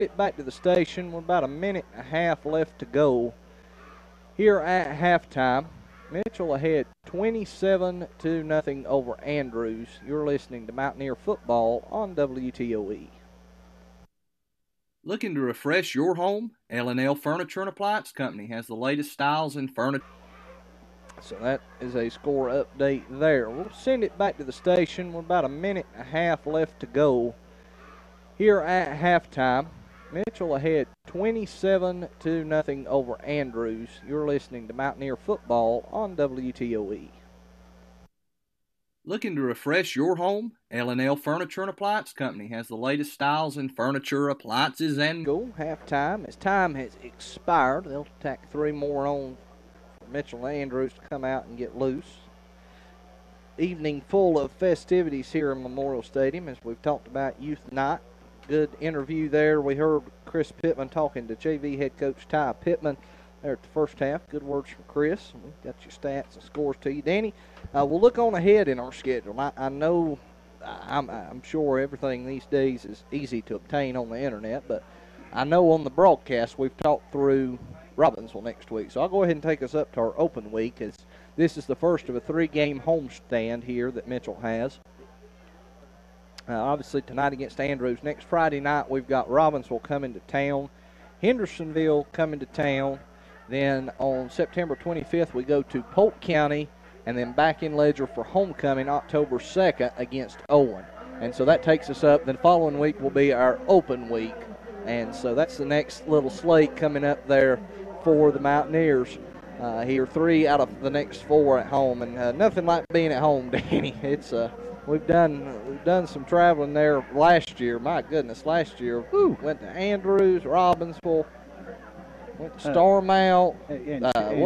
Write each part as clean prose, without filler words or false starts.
Get back to the station. We're about a minute and a half left to go here at halftime. Mitchell ahead 27-0 over Andrews. You're listening to Mountaineer Football on WTOE. Looking to refresh your home? L&L Furniture and Appliance Company has the latest styles in furniture. So that is a score update there. We'll send it back to the station. We're about a minute and a half left to go here at halftime. Mitchell ahead 27-0 over Andrews. You're listening to Mountaineer Football on WTOE. Looking to refresh your home? L&L Furniture and Appliance Company has the latest styles in furniture, appliances, and go halftime. As time has expired, they'll tack 3 more on for Mitchell and Andrews to come out and get loose. Evening full of festivities here in Memorial Stadium, as we've talked about Youth Night. Good interview there. We heard Chris Pittman talking to JV head coach Ty Pittman there at the first half. Good words from Chris. We got your stats and scores to you, Danny. We'll look on ahead in our schedule. I know, I'm sure everything these days is easy to obtain on the internet, but I know on the broadcast we've talked through Robbinsville next week. So I'll go ahead and take us up to our open week, as this is the first of a 3-game homestand here that Mitchell has. Obviously tonight against Andrews. Next Friday night we've got Robbinsville coming to town, Hendersonville coming to town. Then on September 25th we go to Polk County, and then back in Ledger for homecoming October 2nd against Owen. And so that takes us up. Then following week will be our open week. And so that's the next little slate coming up there for the Mountaineers. Here 3 out of the next 4 at home. And nothing like being at home, Danny. It's we've done some traveling there last year. My goodness, last year went to Andrews, Robbinsville, went to Starmount. And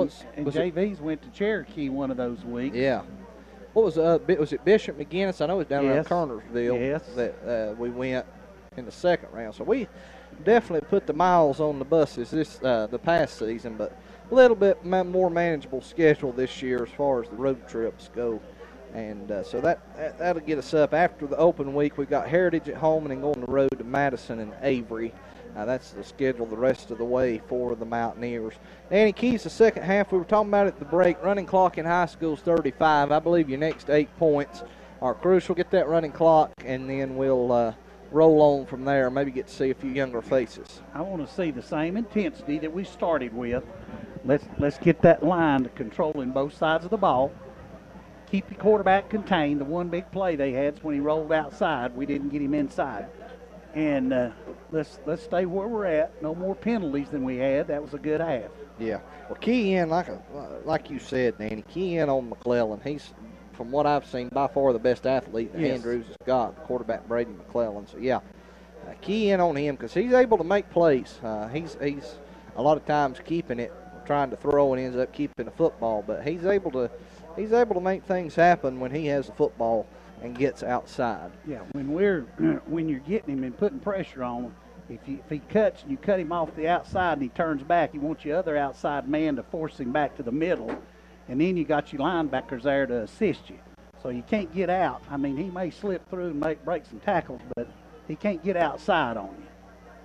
JV's went to Cherokee one of those weeks. Yeah. What was it Bishop McGinnis? I know it was down around Kernersville. Yes. That we went in the second round. So we definitely put the miles on the buses the past season, but a little bit more manageable schedule this year as far as the road trips go. And so that'll get us up. After the open week, we've got Heritage at home and then going the road to Madison and Avery. That's the schedule the rest of the way for the Mountaineers. Danny, keys the second half. We were talking about it at the break. Running clock in high school is 35. I believe your next 8 points are crucial. Get that running clock, and then we'll roll on from there. Maybe get to see a few younger faces. I want to see the same intensity that we started with. Let's get that line to controlling both sides of the ball. Keep the quarterback contained. The one big play they had is when he rolled outside. We didn't get him inside. And let's stay where we're at. No more penalties than we had. That was a good half. Yeah. Well, key in, like you said, Danny, key in on McClellan. He's, from what I've seen, by far the best athlete that Andrews has got, the quarterback Brady McClellan. So, yeah, key in on him because he's able to make plays. He's a lot of times keeping it, trying to throw, and ends up keeping the football. But he's able to make things happen when he has the football and gets outside. Yeah, when you're getting him and putting pressure on him, if he cuts and you cut him off the outside and he turns back, you want your other outside man to force him back to the middle, and then you got your linebackers there to assist you. So you can't get out. I mean, he may slip through and break some tackles, but he can't get outside on you.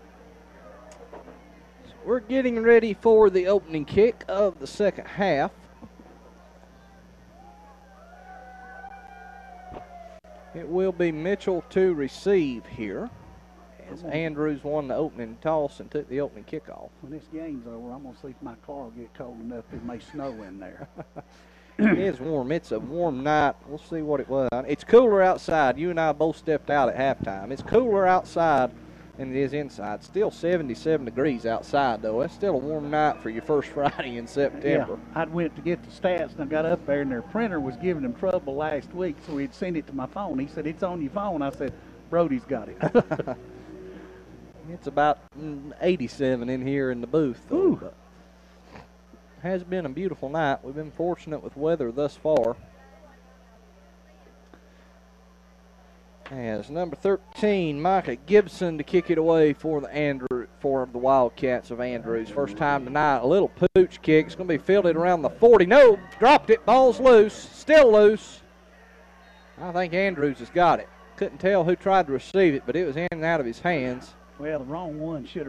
So we're getting ready for the opening kick of the second half. It will be Mitchell to receive here, as Andrews won the opening toss and took the opening kickoff. When this game's over, I'm going to see if my car will get cold enough it may snow in there. It is warm. It's a warm night. We'll see what it was. It's cooler outside. You and I both stepped out at halftime. It's cooler outside than it is inside. Still 77 degrees outside, though. It's still a warm night for your first Friday in September. Yeah, I went to get the stats, and I got up there, and their printer was giving them trouble last week, so he'd send it to my phone. He said, "It's on your phone." I said, "Brody's got it." It's about 87 in here in the booth, though. But has been a beautiful night. We've been fortunate with weather thus far. As number 13, Micah Gibson to kick it away for the Wildcats of Andrews. First time tonight, a little pooch kick. It's going to be fielded around the 40. No, dropped it. Ball's loose. Still loose. I think Andrews has got it. Couldn't tell who tried to receive it, but it was in and out of his hands. Well, the wrong one should have